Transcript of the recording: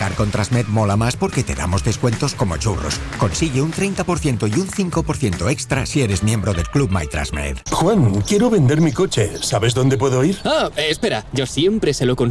Viajar con Transmed mola más porque te damos descuentos como churros. Consigue un 30% y un 5% extra si eres miembro del Club MyTransmed. Juan, quiero vender mi coche. ¿Sabes dónde puedo ir? Espera, yo siempre se lo consigo.